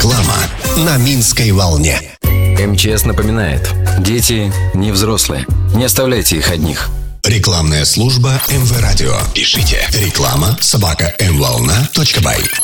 Реклама на Минской волне. МЧС напоминает: дети не взрослые. Не оставляйте их одних. Рекламная служба МВ Радио. Пишите реклама@mvolna.by.